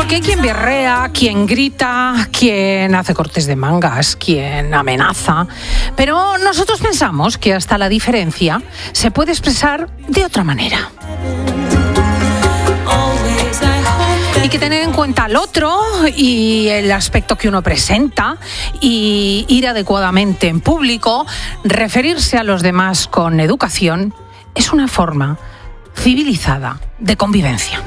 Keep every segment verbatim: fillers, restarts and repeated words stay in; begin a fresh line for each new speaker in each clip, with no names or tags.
Porque hay quien berrea, quien grita, quien hace cortes de mangas, quien amenaza. Pero nosotros pensamos que hasta la diferencia se puede expresar de otra manera. Hay que tener en cuenta al otro y el aspecto que uno presenta y ir adecuadamente en público, referirse a los demás con educación, es una forma civilizada de convivencia.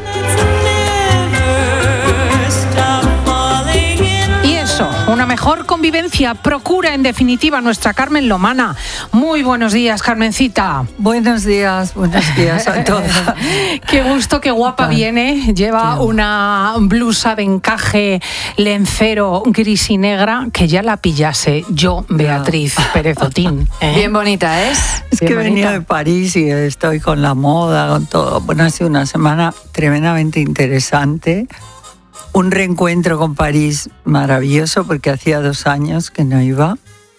Y eso, una mejor convivencia procura en definitiva nuestra Carmen Lomana. Muy buenos días, Carmencita.
Buenos días, buenos días a todos.
Qué gusto, qué guapa viene. Lleva qué una blusa de encaje lencero gris y negra que ya la pillase yo, Beatriz Pérez Otín.
¿Eh? Bien bonita, ¿es?
Es
Bien
que he venido de París y estoy con la moda, con todo. Bueno, ha sido una semana tremendamente interesante. Un reencuentro con París maravilloso porque hacía dos años que no iba.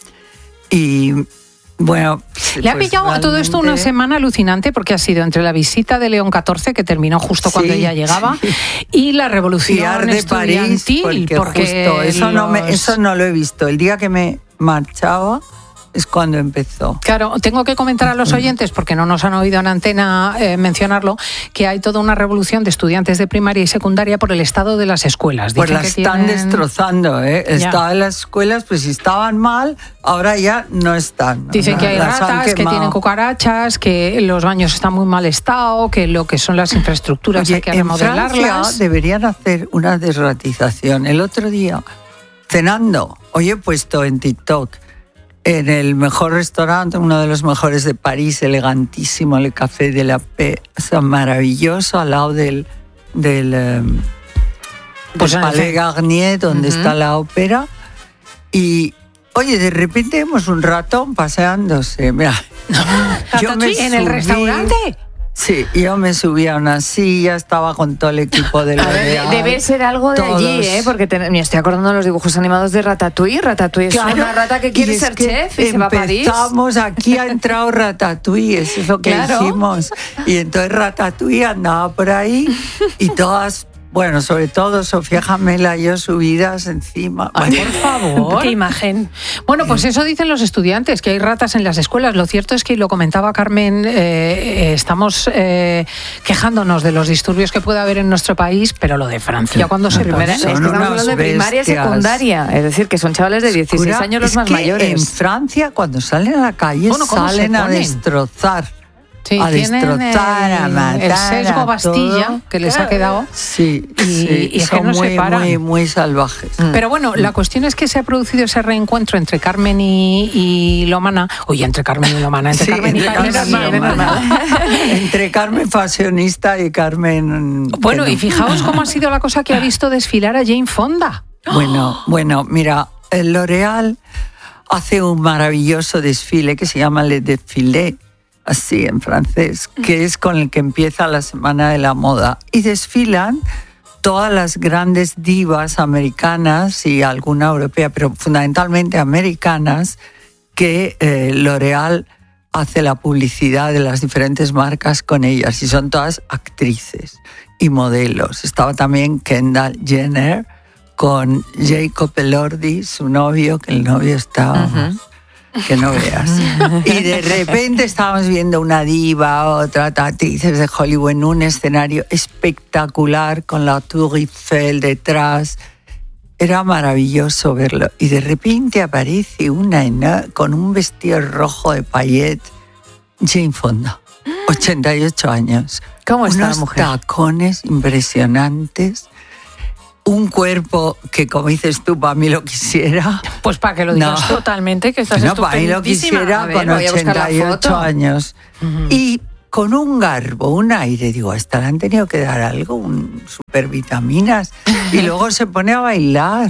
Y bueno,
le ha
pues
pillado
realmente...
a todo esto una semana alucinante porque ha sido entre la visita de León catorce, que terminó justo sí, cuando ella llegaba, sí. y la revolución
de
estudiantil.
París, porque,
porque
justo, eso,
los...
no me, eso no lo he visto. El día que me marchaba es cuando empezó.
Claro, tengo que comentar a los oyentes, porque no nos han oído en antena eh, mencionarlo, que hay toda una revolución de estudiantes de primaria y secundaria por el estado de las escuelas.
Pues
Dicen
las
que
están
tienen...
destrozando, ¿eh? El estado de las escuelas, pues si estaban mal, ahora ya no están. ¿no?
Dicen que hay
las
ratas, que tienen cucarachas, que los baños están muy mal estado, que lo que son las infraestructuras
Oye,
hay que remodelarlas.
En Francia deberían hacer una desratización. El otro día, cenando, hoy he puesto en TikTok, en el mejor restaurante, uno de los mejores de París, elegantísimo, el Café de la Paix, o sea, maravilloso, al lado del, del, um,
pues
del Palais Garnier, donde uh-huh. está la ópera. Y, oye, de repente vemos un ratón paseándose. Mira,
yo me subí, ¿en el restaurante?
Sí, yo me subí a una silla, estaba con todo el equipo de L'Oréal.
Debe ser algo de todos. allí, ¿eh? Porque te, me estoy acordando de los dibujos animados de Ratatouille. Ratatouille es claro, una rata que quiere ser chef y se va a París.
Empezamos, aquí ha entrado Ratatouille, eso es lo que claro. dijimos. Y entonces Ratatouille andaba por ahí y todas... Bueno, sobre todo Sofía Jamela y yo subidas encima.
Ay, por favor. Qué imagen. Bueno, pues eso dicen los estudiantes, que hay ratas en las escuelas. Lo cierto es que, y lo comentaba Carmen, eh, estamos eh, quejándonos de los disturbios que puede haber en nuestro país, pero lo de Francia, cuando se
primera, es que estamos hablando de primaria y secundaria. Es decir, que son chavales de dieciséis años los
es
más
que
mayores.
En Francia, cuando salen a la calle, bueno, salen a destrozar.
Sí,
a destrozar,
el,
a matar,
el sesgo
a
Bastilla
todo.
que les ha quedado.
Sí,
y,
sí,
y es
son
que no
muy,
se paran.
muy, muy salvajes.
Pero bueno, la cuestión es que se ha producido ese reencuentro entre Carmen y, y Lomana. Oye, entre Carmen y Lomana, entre
sí,
Carmen
entre
y Carmen.
Carmen, y Lomana. Entre Carmen fashionista y Carmen.
Bueno, y fijaos cómo ha sido la cosa que ha visto desfilar a Jane Fonda.
Bueno, bueno, mira, el L'Oréal hace un maravilloso desfile que se llama Le Défilé, así en francés, que es con el que empieza la Semana de la Moda. Y desfilan todas las grandes divas americanas y alguna europea, pero fundamentalmente americanas, que eh, L'Oréal hace la publicidad de las diferentes marcas con ellas. Y son todas actrices y modelos. Estaba también Kendall Jenner con Jacob Elordi, su novio, que el novio estaba... Uh-huh. Que no veas. Y de repente estábamos viendo una diva, otra actrices de Hollywood en un escenario espectacular con la Tour Eiffel detrás. Era maravilloso verlo. Y de repente aparece una con un vestido rojo de paillet, Jane Fonda, ochenta y ocho años.
¿Cómo está
Unos
la mujer?
Tacones impresionantes. Un cuerpo que, como dices tú, para mí lo quisiera.
Pues para que lo digas no. totalmente, que estás
no, para mí lo quisiera ver, con ochenta y ocho años. Uh-huh. Y con un garbo, un aire, digo, a esta le han tenido que dar algo, un supervitaminas. Y luego se pone a bailar.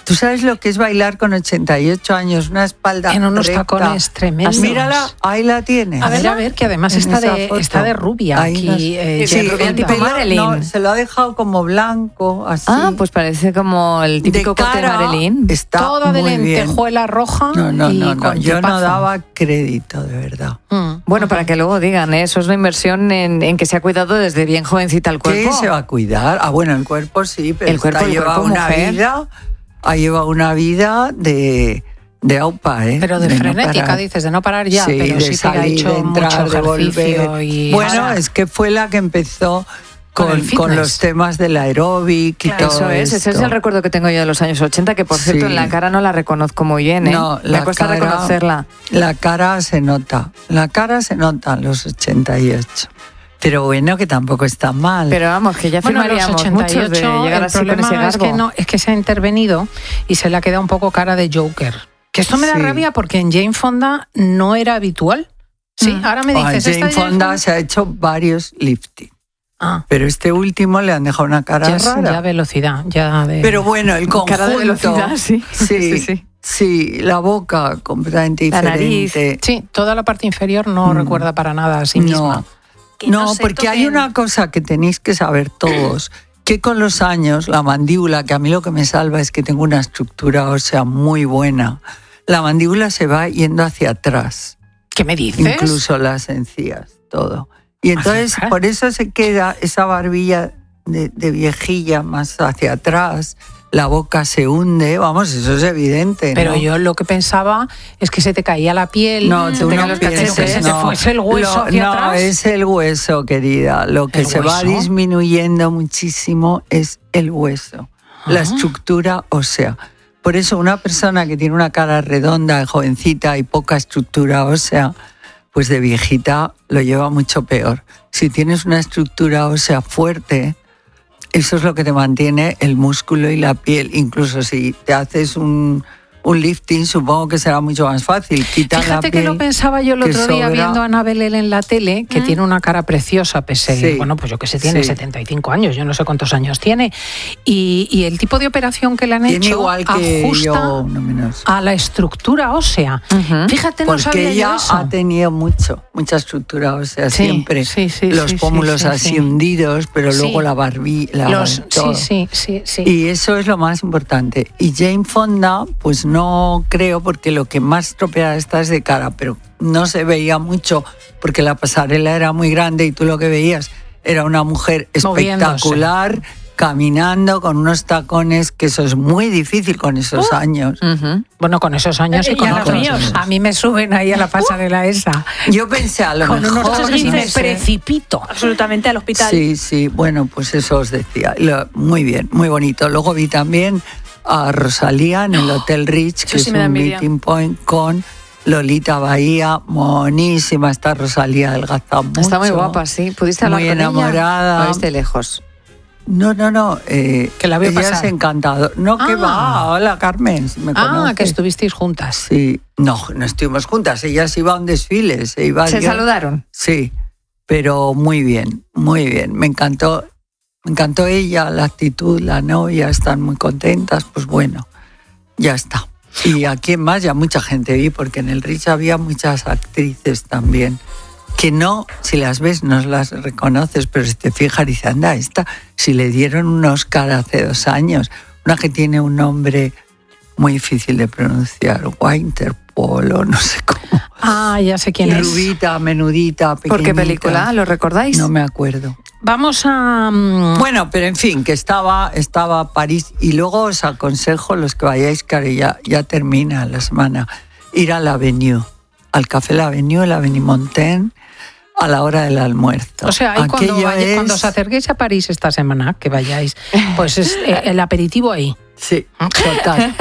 ¿Tú sabes lo que es bailar con ochenta y ocho años? Una espalda
en unos
recta.
tacones tremendos.
Mírala, ahí la tienes.
A ver, a ver, que además está de, está de rubia
ahí
aquí.
las...
Eh,
sí,
rubia
el
tipo
pelo,
Marilyn.
no, se lo ha dejado como blanco, así.
Ah, pues parece como el típico
de
corte de
cara,
Marilyn.
Está
toda de
muy
lentejuela
bien.
roja.
No, no,
y
no, no.
con
Yo no
tipazo.
daba crédito, de verdad.
Mm.
Bueno, para que luego digan, ¿eh? Eso es la inversión en, en que se ha cuidado desde bien jovencita el cuerpo.
¿Qué se va a cuidar? Ah, bueno, el cuerpo sí, pero
El cuerpo,
esta
el
lleva
cuerpo,
una
mujer.
vida, ha llevado una vida de, de aupa, ¿eh?
Pero de,
no
frenética,
parar.
dices, de no parar ya,
Sí,
pero
de
sí que ha
salir,
hecho
de entrar,
mucho
de
ejercicio.
volver.
Y
Bueno,
ahora-
es que fue la que empezó
Con
con,
el
con,
fitness.
los temas del aeróbic y
Claro,
todo
Eso es, ese es
esto.
el recuerdo que tengo yo de los años ochenta, que por cierto
Sí.
en la cara no la reconozco muy bien, ¿eh?
No,
Me
la
cuesta
cara-
reconocerla.
La cara se nota, la cara se nota en los ochenta y ocho. Pero bueno, que tampoco está mal.
Pero vamos, que ya
Bueno, los
firmaríamos
ochenta y
muchos de
ocho,
llegar
el
así con
problema
ese
es
garbo.
que, no, es que se ha intervenido y se le ha quedado un poco cara de Joker. Que esto me da
Sí.
rabia porque en Jane Fonda no era habitual. Sí,
Mm.
ahora me
Ah,
dices, ¿esta
Jane
es Jane
Fonda
Fonda?
se ha hecho varios lifting.
Ah,
Pero este último le han dejado una cara
ya, es-
rara.
ya velocidad, ya de...
Pero bueno, el conjunto.
Cara de velocidad, sí.
Sí,
Sí, sí.
sí, la boca completamente
La nariz.
diferente.
Sí, toda la parte inferior no
Mm.
recuerda para nada a sí misma.
No,
Que
no,
no se
porque hay
toquen.
una cosa que tenéis que saber todos, que con los años la mandíbula, que a mí lo que me salva es que tengo una estructura ósea muy buena, la mandíbula se va yendo hacia atrás,
¿Qué me dices?
incluso las encías, todo. Y entonces
atrás?
por eso se queda esa barbilla de, de viejilla más hacia atrás, la boca se hunde, vamos, eso es evidente.
Pero
¿no?
yo lo que pensaba es que se te caía la piel,
No,
se
tú
te
no
caían los
pienses,
cachetes, que se te
no.
fuese el hueso
Lo-
hacia
no,
atrás.
es el hueso, querida. Lo que
¿El
se va
hueso?
disminuyendo muchísimo es el hueso, la
Ah.
estructura ósea. Por eso una persona que tiene una cara redonda, jovencita y poca estructura ósea, pues de viejita lo lleva mucho peor. Si tienes una estructura ósea fuerte, eso es lo que te mantiene el músculo y la piel. Incluso si te haces un, un lifting, supongo que será mucho más fácil. Quitar la
Fíjate que
piel
lo pensaba yo el
que
otro día
sobra.
viendo a Anabel en la tele, que tiene una cara preciosa, pese a
Sí.
bueno, pues yo que sé, tiene
Sí.
setenta y cinco años, yo no sé cuántos años tiene. Y, y el tipo de operación que le han
Tiene
hecho
igual que
ajusta
yo, no menos.
a la estructura ósea.
Ujú.
Fíjate, no
Porque
sabía
ella
yo eso.
ha tenido mucho, mucha estructura, o sea,
Sí,
siempre
sí, sí,
los
sí,
pómulos
sí, sí,
así
sí.
hundidos, pero
Sí.
luego la barbilla,
Los,
todo.
sí, sí, sí, sí.
Y eso es lo más importante. Y Jane Fonda, pues no creo, porque lo que más estropeada está es de cara, pero no se veía mucho porque la pasarela era muy grande y tú lo que veías era una mujer
Moviéndose.
espectacular, caminando con unos tacones, que eso es muy difícil con esos años.
Ujú.
Bueno, con esos años y
Y
con
a los
otros.
míos.
A mí me suben ahí a la pasarela esa.
Yo pensé a lo
Con unos
mejor...
tacones y me
quince.
precipito.
Absolutamente al hospital.
Sí, sí, bueno, pues eso os decía. Lo- muy bien, muy bonito. Luego vi también a Rosalía en el Hotel Rich, que
Eso sí
es
me da
un
envidia.
meeting point con Lolita Bahía, monísima, está Rosalía, adelgaza mucho.
Está muy guapa, sí. ¿Pudiste hablar
Muy
con
enamorada.
ella? ¿O viste lejos?
No, no, no, eh,
Que la veo
ella
pasar.
es encantado. No, que
Ah.
va, hola Carmen, si me
Ah,
conoces.
que estuvisteis juntas.
Sí, no, no estuvimos juntas, ella se iba a un desfile, se iba
¿Se
al-
saludaron?
Sí, pero muy bien, muy bien. Me encantó, me encantó ella, la actitud, la novia, están muy contentas, pues bueno, ya está. Y aquí en más ya mucha gente vi, porque en el Rich había muchas actrices también, que no, si las ves no las reconoces, pero si te fijas dices, anda, esta, si le dieron un Oscar hace dos años, una que tiene un nombre muy difícil de pronunciar, Winterpol o no sé cómo.
Ah, ya sé quién es.
Rubita, menudita, pequeñita.
¿Por qué película? ¿Lo recordáis?
No me acuerdo.
Vamos a... mm,
Bueno, pero en fin, que estaba, estaba París y luego os aconsejo los que vayáis, que ya, ya termina la semana, ir a la Avenue, al Café La Avenue, la Avenue Montaigne, a la hora del almuerzo.
O sea, ahí cuando,
Aquello
vaya-
es-
cuando os acerquéis a París esta semana, que vayáis, pues es eh, el aperitivo ahí.
Sí, total.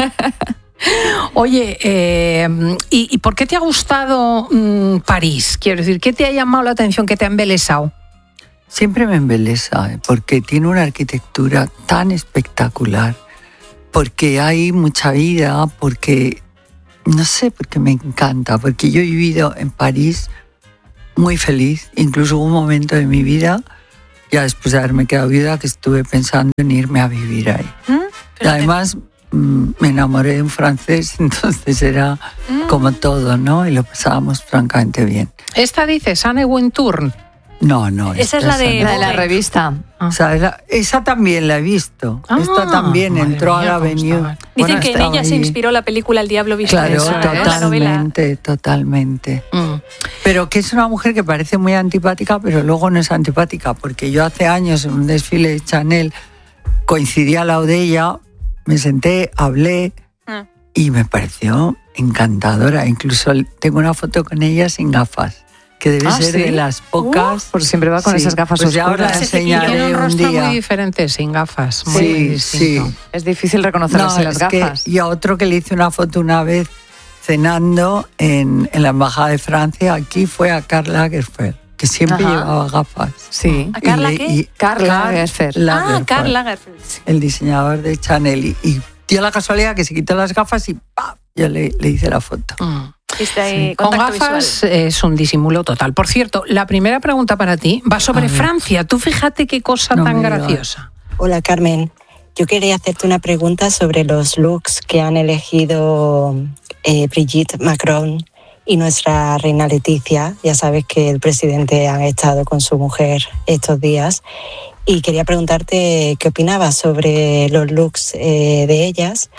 Oye, eh, ¿y, y por qué te ha gustado mm, París? Quiero decir, ¿qué te ha llamado la atención, qué te ha embelesado?
Siempre me embelesa, ¿eh? Porque tiene una arquitectura tan espectacular, porque hay mucha vida, porque, no sé, porque me encanta, porque yo he vivido en París muy feliz, incluso hubo un momento de mi vida, ya después de haberme quedado viuda, que estuve pensando en irme a vivir ahí.
¿Mm?
Y además mm, me enamoré de un francés, entonces era mm. como todo, ¿no? Y lo pasábamos francamente bien.
¿Esta dices, Anne Wintour?
No, no.
Esa es la de, la de la revista.
Ah. O sea, la, esa también la he visto. Ah, esta también entró mía, a la Avenue.
Dicen bueno, que en ella ahí. se inspiró la película El Diablo Viste.
Claro,
Eso,
totalmente, totalmente. Mm. Pero que es una mujer que parece muy antipática, pero luego no es antipática, porque yo hace años en un desfile de Chanel coincidí al lado de ella, me senté, hablé mm. y me pareció encantadora. Incluso tengo una foto con ella sin gafas, que debe ah, ser ¿sí? de las pocas.
Uh, por siempre va con sí, esas gafas
pues
oscuras.
Ahora la enseñaré
un, un
un día.
muy diferente, sin gafas. Muy,
sí,
muy distinto.
Sí.
Es difícil reconocerlas no, en las gafas.
Que, y a otro que le hice una foto una vez cenando en, en la Embajada de Francia, aquí fue a Karl Lagerfeld, que siempre Ajá. llevaba gafas.
Sí.
¿A Karl qué?
Karl Lagerfeld.
Ah, Karl Lagerfeld. Sí.
El diseñador de Chanel. Y, y dio la casualidad que se quitó las gafas y ¡pam! Yo le, le hice la foto.
Mm. Sí. Con gafas visual. Es un disimulo total. Por cierto, la primera pregunta para ti va sobre Francia. Tú fíjate qué cosa no tan graciosa.
Hola, Carmen. Yo quería hacerte una pregunta sobre los looks que han elegido eh, Brigitte Macron y nuestra reina Leticia. Ya sabes que el presidente ha estado con su mujer estos días. Y quería preguntarte qué opinabas sobre los looks eh, de ellas.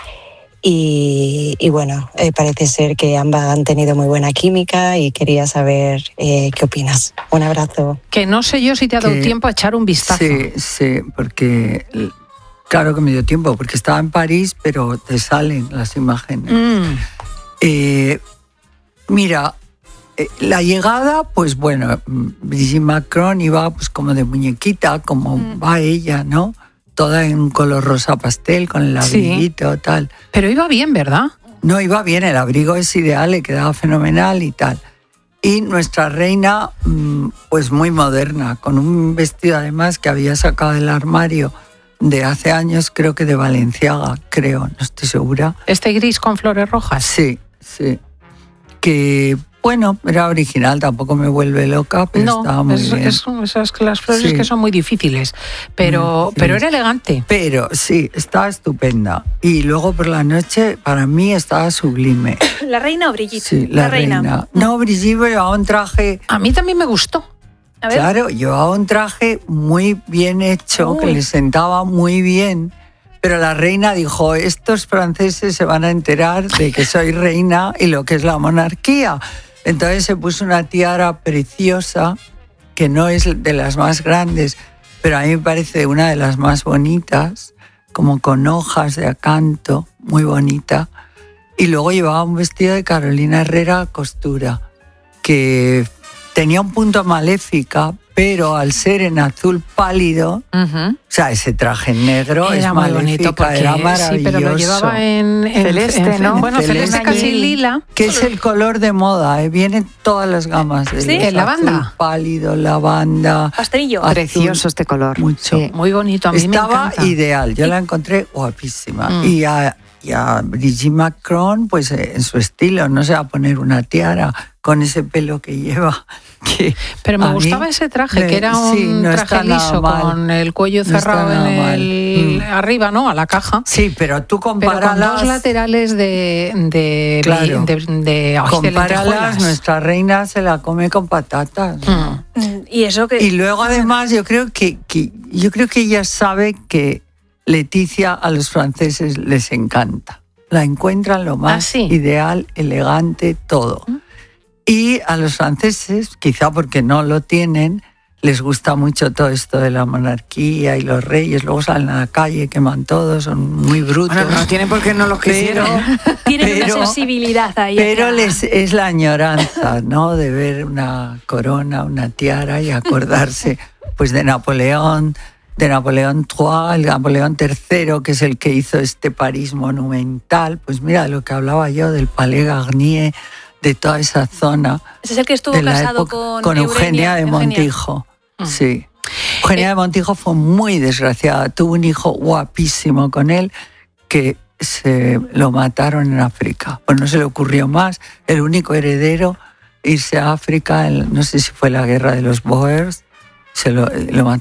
Y, y bueno, eh, parece ser que ambas han tenido muy buena química y quería saber eh, qué opinas. Un abrazo.
Que no sé yo si te ha dado que, tiempo a echar un vistazo.
Sí, sí, porque claro que me dio tiempo, porque estaba en París, pero te salen las imágenes. Mm. Eh, mira, eh, la llegada, pues bueno, Brigitte Macron iba pues como de muñequita, como mm. va ella, ¿no? Toda en un color rosa pastel, con el abriguito, sí. tal.
Pero iba bien, ¿verdad?
No, iba bien, el abrigo es ideal, le quedaba fenomenal y tal. Y nuestra reina, pues muy moderna, con un vestido además que había sacado del armario de hace años, creo que de Balenciaga, creo, no estoy segura.
¿Este gris con flores rojas?
Sí, sí. Que... Bueno, era original, tampoco me vuelve loca, pero no, estaba muy
es,
bien.
Es, esas las flores sí. que son muy difíciles, pero, sí. pero era elegante.
Pero sí, estaba estupenda. Y luego por la noche, para mí, estaba sublime.
¿La reina o Brigitte?
Sí, la, la reina. reina. No, Brigitte llevaba un traje...
A mí también me gustó.
A ver.
Claro, llevaba un traje muy bien hecho, Uy. que le sentaba muy bien. Pero la reina dijo, estos franceses se van a enterar de que soy reina y lo que es la monarquía. Entonces se puso una tiara preciosa, que no es de las más grandes, pero a mí me parece una de las más bonitas, como con hojas de acanto, muy bonita. Y luego llevaba un vestido de Carolina Herrera costura, que tenía un punto maléfica, pero al ser en azul pálido, uh-huh. o sea, ese traje negro
era
es
muy bonito porque,
era maravilloso.
Sí, pero lo llevaba en, en
celeste,
en,
¿no?
En, bueno, celeste, celeste casi lila.
Que es el color de moda, ¿eh? Vienen todas las gamas. De
¿Sí? ¿En lavanda?
Pálido, lavanda.
Pastelillo.
Azul, precioso este color.
Mucho.
Sí, muy bonito, a mí
Estaba
me encanta.
ideal, yo la encontré guapísima. Mm. Y a, y a Brigitte Macron, pues en su estilo, no se va a poner una tiara con ese pelo que lleva. Que
pero me gustaba ese traje, me, que era un sí, no traje liso con el cuello cerrado no en el mm. arriba, ¿no? A la caja.
Sí, pero tú comparalas...
Pero con dos laterales de de,
claro.
de, de, de
comparalas, nuestra reina se la come con patatas.
Mm. Y eso que...
Y luego además yo creo que, que yo creo que ella sabe que Leticia a los franceses les encanta. La encuentran lo más
¿Ah, sí?
ideal, elegante, todo. ¿Mm? Y a los franceses, quizá porque no lo tienen, les gusta mucho todo esto de la monarquía y los reyes. Luego salen a la calle, queman todo, son muy brutos.
Bueno, no tienen por qué no los quisieron.
Tienen pero, una sensibilidad ahí.
Pero les, es la añoranza, ¿no? De ver una corona, una tiara y acordarse pues de Napoleón, de Napoleón tercero, el Napoleón tercero, que es el que hizo este París monumental. Pues mira, lo que hablaba yo del Palais Garnier, de toda esa zona.
Ese es el que estuvo casado época, con,
con Eugenia, Eugenia de Montijo. Eugenia. Sí. Eugenia eh, de Montijo fue muy desgraciada. Tuvo un hijo guapísimo con él que se lo mataron en África. Pues no se le ocurrió más. El único heredero, irse a África, el, no sé si fue la guerra de los Boers, se lo, lo mataron.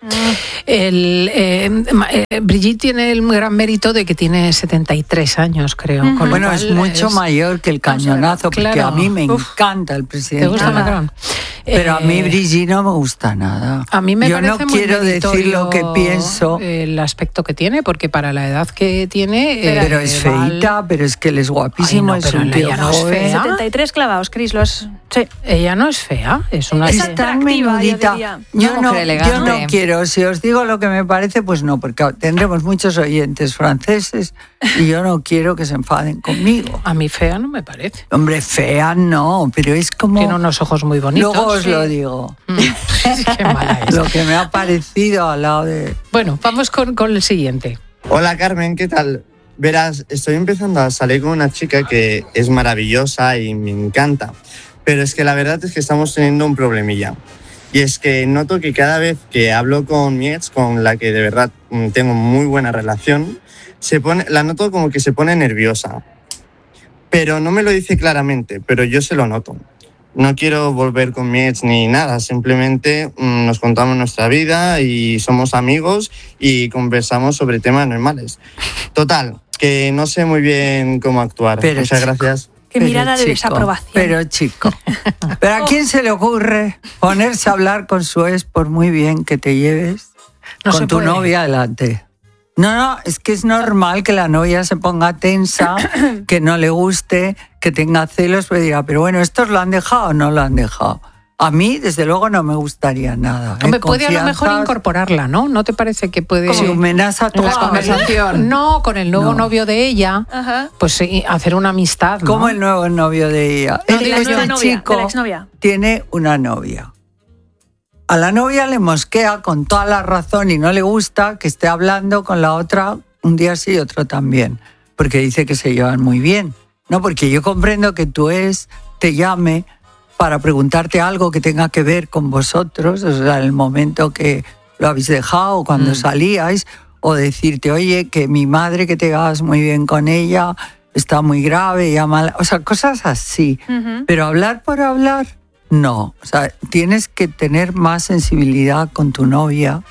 El, eh, eh, Brigitte tiene el gran mérito de que tiene setenta y tres años, creo. Uh-huh. Con
bueno,
cual
es mucho es... mayor que el cañonazo, porque claro. a mí me Uf. encanta el presidente.
¿Te gusta Macron?
Pero eh, a mí Brigitte no me gusta nada.
A mí me
Yo
parece
no
muy
quiero decir lo que pienso.
El aspecto que tiene, porque para la edad que tiene...
Pero eh, es feita, val... pero es que él es guapísimo.
Ay, no,
es un tío
ella no es fea.
setenta y tres clavados, Cris, los...
Sí. Ella no es fea, es una...
Es tan menudita.
Yo, yo, no, yo no quiero, si os digo lo que me parece, pues no, porque tendremos muchos oyentes franceses y yo no quiero que se enfaden conmigo.
A mí fea no me parece.
Hombre, fea no, pero es como...
Tiene unos ojos muy bonitos.
Luego os
sí.
lo digo.
Mm. Qué mala es.
Lo que me ha parecido al lado de...
Bueno, vamos con, con el siguiente.
Hola Carmen, ¿qué tal? Verás, estoy empezando a salir con una chica que es maravillosa y me encanta, pero es que la verdad es que estamos teniendo un problemilla. Y es que noto que cada vez que hablo con mi ex, con la que de verdad tengo muy buena relación, se pone, la noto como que se pone nerviosa. Pero no me lo dice claramente, pero yo se lo noto. No quiero volver con mi ex ni nada, simplemente mmm, nos contamos nuestra vida y somos amigos y conversamos sobre temas normales. Total, que no sé muy bien cómo actuar.
Pero
Muchas
chico,
gracias.
Qué mirada de desaprobación.
Pero chico, ¿pero a quién se le ocurre ponerse a hablar con su ex por muy bien que te lleves
no
con tu
puede.
novia delante? No, no, es que es normal que la novia se ponga tensa, que no le guste, que tenga celos, pero diga, pero bueno, ¿estos lo han dejado o no lo han dejado? A mí, desde luego, no me gustaría nada. ¿eh?
Hombre, puede a lo mejor incorporarla, ¿no? ¿No te parece que puede...?
Si amenaza toda
la conversación. No, con el nuevo no. novio de ella, Ajá. pues sí, hacer una amistad, ¿no?
¿Cómo el nuevo novio de ella?
No,
el,
de la
este
novia,
chico
de la exnovia.
Tiene una novia. A la novia le mosquea con toda la razón y no le gusta que esté hablando con la otra un día sí y otro también, porque dice que se llevan muy bien. No, porque yo comprendo que tu ex te llame para preguntarte algo que tenga que ver con vosotros, o sea, en el momento que lo habéis dejado, cuando mm. salíais, o decirte, oye, que mi madre, que te llevas muy bien con ella, está muy grave, llama, o sea, cosas así. Uh-huh. Pero hablar por hablar, no. O sea, tienes que tener más sensibilidad con tu novia,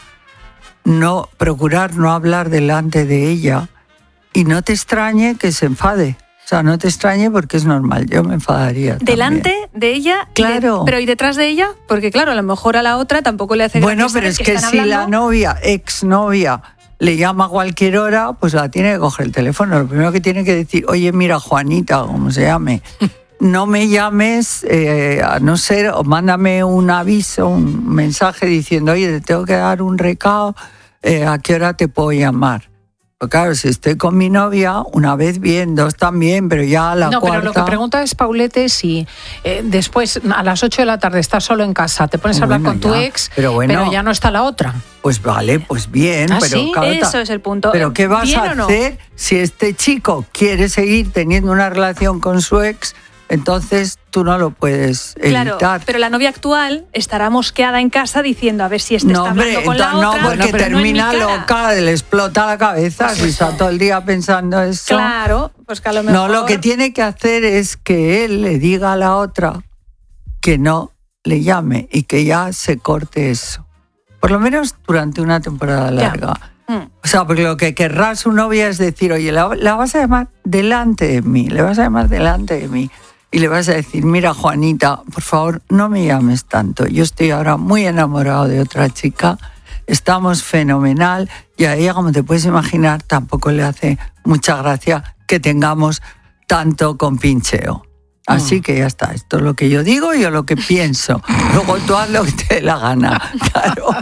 no procurar no hablar delante de ella y no te extrañe que se enfade. O sea, no te extrañe porque es normal, yo me enfadaría.
¿Delante
también.
de ella?
Claro.
De, ¿Pero y detrás de ella? Porque claro, a lo mejor a la otra tampoco le hace gracia.
Bueno, pero es que, que si hablando... la novia, exnovia, le llama a cualquier hora, pues la tiene que coger el teléfono. Lo primero que tiene que decir, oye, mira, Juanita, como se llame, no me llames, eh, a no ser, o mándame un aviso, un mensaje diciendo, oye, te tengo que dar un recado, eh, ¿a qué hora te puedo llamar? Pues claro, si estoy con mi novia, una vez bien, dos también, pero ya a la
no,
cuarta...
No, pero lo que pregunta es, Paulette, si eh, después a las ocho de la tarde estás solo en casa, te pones a hablar
bueno,
con tu
ya,
ex,
pero, bueno,
pero ya no está la otra.
Pues vale, pues bien.
¿Ah,
pero
sí?
claro,
eso es el punto.
Pero ¿qué vas a
no?
hacer si este chico quiere seguir teniendo una relación con su ex? Entonces tú no lo puedes evitar.
Claro, pero la novia actual estará mosqueada en casa diciendo a ver si este
no,
está hablando
hombre,
con la
no,
otra.
No, porque
no,
termina
no
loca, le explota la cabeza pues si eso. Está todo el día pensando eso.
Claro, pues que a lo mejor...
No, lo que tiene que hacer es que él le diga a la otra que no le llame y que ya se corte eso. Por lo menos durante una temporada larga. Ya. O sea, porque lo que querrá su novia es decir, oye, la, la vas a llamar delante de mí, le vas a llamar delante de mí. Y le vas a decir, mira, Juanita, por favor, no me llames tanto. Yo estoy ahora muy enamorado de otra chica, estamos fenomenal y a ella, como te puedes imaginar, tampoco le hace mucha gracia que tengamos tanto compincheo. Así mm. que ya está, esto es lo que yo digo y yo lo que pienso. Luego tú haz lo que te dé la gana, claro.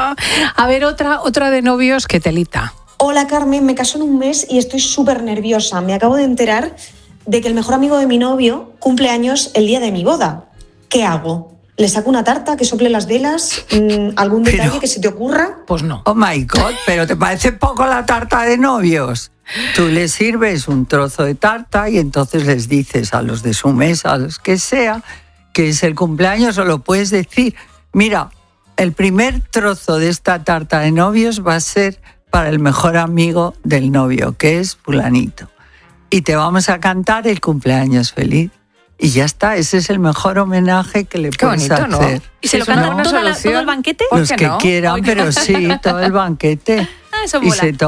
A ver, otra, otra de novios que telita.
Hola, Carmen, me caso en un mes y estoy súper nerviosa. Me acabo de enterar de que el mejor amigo de mi novio cumple años el día de mi boda. ¿Qué hago? ¿Le saco una tarta que sople las velas? ¿Algún detalle pero, que se te ocurra?
Pues no.
Oh my God, pero ¿te parece poco la tarta de novios? Tú les sirves un trozo de tarta y entonces les dices a los de su mesa, a los que sea, que es el cumpleaños, o lo puedes decir. Mira, el primer trozo de esta tarta de novios va a ser para el mejor amigo del novio, que es fulanito. Y te vamos a cantar el cumpleaños feliz. Y ya está, ese es el mejor homenaje que le
Qué
puedes
bonito, ¿no?
hacer.
¿Y se lo
Es una
cantan
buena
toda la-
solución.
todo el banquete?
¿Por
Los
qué
que
no?
quieran,
Ay,
pero sí, todo el banquete.
Ah, eso
Y
mola.
se